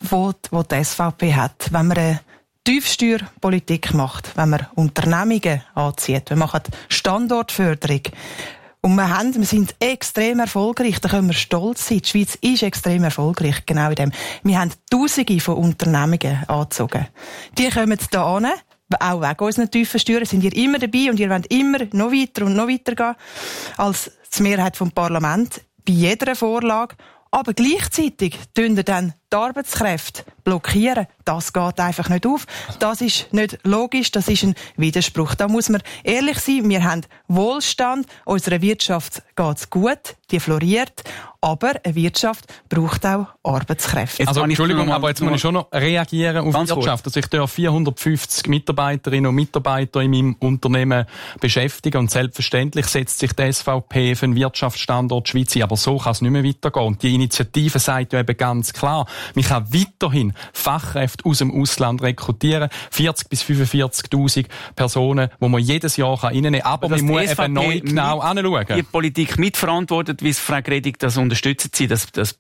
die die SVP hat. Wenn man eine Tiefsteuerpolitik macht, wenn man Unternehmungen anzieht, wir machen Standortförderung, und wir sind extrem erfolgreich, da können wir stolz sein. Die Schweiz ist extrem erfolgreich, genau in dem. Wir haben Tausende von Unternehmungen angezogen. Die kommen da hin, auch wegen unseren tiefen Steuern, sind ihr immer dabei und ihr wollt immer noch weiter und noch weiter gehen als die Mehrheit vom Parlament bei jeder Vorlage. Aber gleichzeitig blockieren dann die Arbeitskräfte blockieren. Das geht einfach nicht auf. Das ist nicht logisch, das ist ein Widerspruch. Da muss man ehrlich sein, wir haben Wohlstand, unserer Wirtschaft geht's gut, die floriert, aber eine Wirtschaft braucht auch Arbeitskräfte. Also, Entschuldigung, aber jetzt muss ich schon noch reagieren auf die Wirtschaft. Also ich darf 450 Mitarbeiterinnen und Mitarbeiter in meinem Unternehmen beschäftigen und selbstverständlich setzt sich die SVP für den Wirtschaftsstandort Schweiz ein. Aber so kann es nicht mehr weitergehen. Und die Initiative sagt ja eben ganz klar, man kann weiterhin Fachkräfte aus dem Ausland rekrutieren, 40.000 bis 45.000 Personen, die man jedes Jahr reinnehmen kann. Aber man muss eben neu genau anschauen. Die Politik mitverantwortet, wie es Frau Gredig das unterstützen Sie,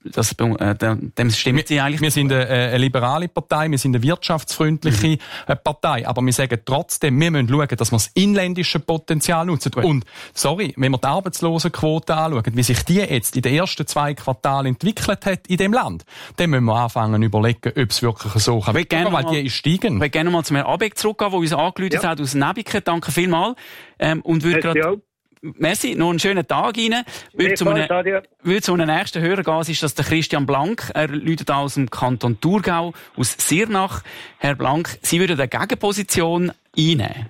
dem stimmt Sie eigentlich? Wir sind eine liberale Partei, wir sind eine wirtschaftsfreundliche Partei, aber wir sagen trotzdem, wir müssen schauen, dass wir das inländische Potenzial nutzen. Und, wenn wir die Arbeitslosenquote anschauen, wie sich die jetzt in den ersten 2 Quartalen entwickelt hat in dem Land, dann müssen wir anfangen zu überlegen, ob es wirklich so kann. Weil die ist steigen. Ich würde gerne mal zu Herrn Abeck zurückgehen, der uns angerufen hat aus Nebiken. Danke vielmals. Und würde gerade merci, noch einen schönen Tag Ihnen. Würde zu einem nächsten Hörer gehen, ist das der Christian Blank. Er läutet aus dem Kanton Thurgau, aus Sirnach. Herr Blank, Sie würden eine Gegenposition einnehmen?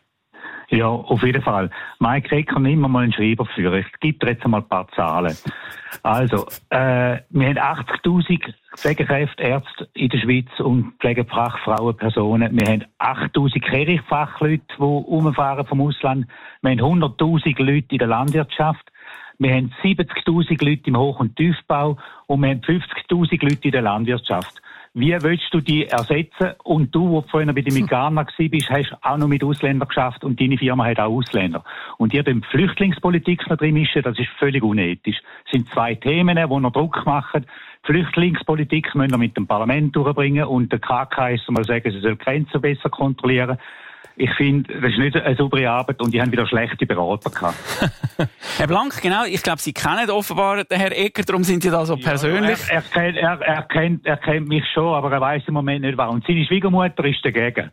Ja, auf jeden Fall. Mike Ecker kann immer mal einen Schreiber führen. Ich gebe dir jetzt einmal ein paar Zahlen. Also, wir haben 80.000 Pflegekräfte, Ärzte in der Schweiz und Pflegefachfrauen, Personen. Wir haben 8.000 Kirchenfachleute, die rumfahren vom Ausland. Wir haben 100.000 Leute in der Landwirtschaft. Wir haben 70.000 Leute im Hoch- und Tiefbau und wir haben 50.000 Leute in der Landwirtschaft. Wie willst du die ersetzen? Und du, der vorhin bei der Migana bist, hast auch noch mit Ausländern geschafft und deine Firma hat auch Ausländer. Und ihr die Flüchtlingspolitik noch drin mischen, das ist völlig unethisch. Es sind 2 Themen, die noch Druck machen. Die Flüchtlingspolitik müssen wir mit dem Parlament durchbringen und der KK ist mal sagen, sie soll Grenzen besser kontrollieren. Ich finde, das ist nicht eine saubere Arbeit und die haben wieder schlechte Berater gehabt. Herr Blank, genau, ich glaube, Sie kennen offenbar den Herrn Ecker, darum sind Sie da so persönlich. Er kennt mich schon, aber er weiss im Moment nicht warum. Und seine Schwiegermutter ist dagegen.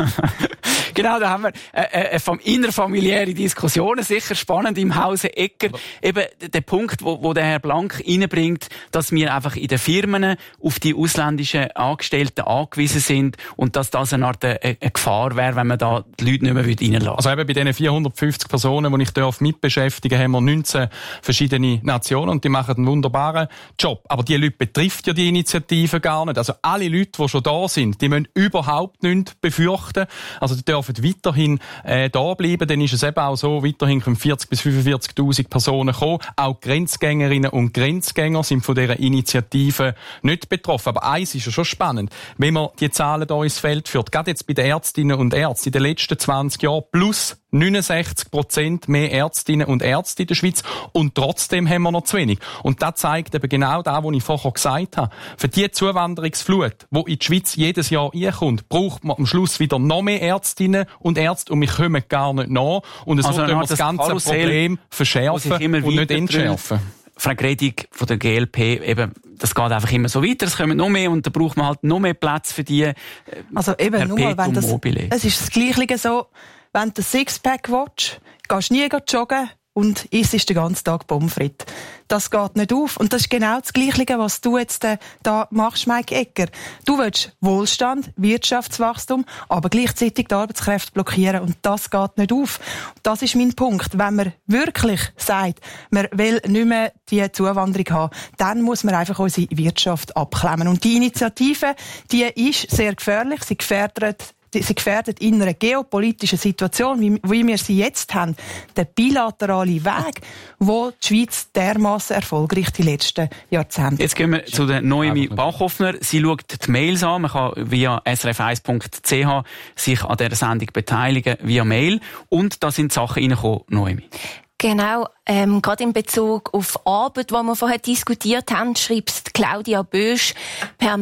Genau, da haben wir innerfamiliäre Diskussionen, sicher spannend im Hause Ecker. Eben der Punkt, wo der Herr Blank reinbringt, dass wir einfach in den Firmen auf die ausländischen Angestellten angewiesen sind und dass das eine Art eine Gefahr wäre, wenn man da die Leute nicht mehr reinlassen würde. Also eben bei diesen 450 Personen, die ich mitbeschäftigen darf, haben wir 19 verschiedene Nationen und die machen einen wunderbaren Job. Aber die Leute betrifft ja die Initiative gar nicht. Also alle Leute, die schon da sind, die müssen überhaupt nichts befürchten. Also die dürfen weiterhin da bleiben, dann ist es eben auch so, weiterhin können 40.000 bis 45.000 Personen kommen. Auch Grenzgängerinnen und Grenzgänger sind von dieser Initiative nicht betroffen. Aber eins ist ja schon spannend, wenn man die Zahlen hier ins Feld führt, gerade jetzt bei den Ärztinnen und Ärzten in den letzten 20 Jahren plus 69% mehr Ärztinnen und Ärzte in der Schweiz und trotzdem haben wir noch zu wenig. Und das zeigt eben genau das, was ich vorher gesagt habe. Für die Zuwanderungsflut, die in die Schweiz jedes Jahr reinkommt, braucht man am Schluss wieder noch mehr Ärztinnen und Ärzte und wir kommen gar nicht nach. Und so können wir das ganze Problem verschärfen und nicht entschärfen. Frau Gredig von der GLP, eben, das geht einfach immer so weiter, es kommen noch mehr und da braucht man halt noch mehr Platz für die also eben, nur mal, wenn es ist das Gleiche so, wenn du ein Sixpack willst, gehst du nie joggen und isst den ganzen Tag Pommes frites. Das geht nicht auf. Und das ist genau das Gleiche, was du jetzt da machst, Mike Ecker. Du willst Wohlstand, Wirtschaftswachstum, aber gleichzeitig die Arbeitskräfte blockieren. Und das geht nicht auf. Und das ist mein Punkt. Wenn man wirklich sagt, man will nicht mehr die Zuwanderung haben, dann muss man einfach unsere Wirtschaft abklemmen. Und die Initiative, die ist sehr gefährlich. Sie gefährdet in einer geopolitischen Situation, wie wir sie jetzt haben, den bilateralen Weg, wo die Schweiz dermassen erfolgreich die letzten Jahrzehnte. Jetzt gehen wir zu der Noemi Bachhoffner. Sie schaut die Mails an. Man kann via srf1.ch sich an dieser Sendung beteiligen, via Mail. Und da sind Sachen reingekommen, Noemi. Genau, gerade in Bezug auf Arbeit, die wir vorher diskutiert haben, schreibt Claudia Bösch per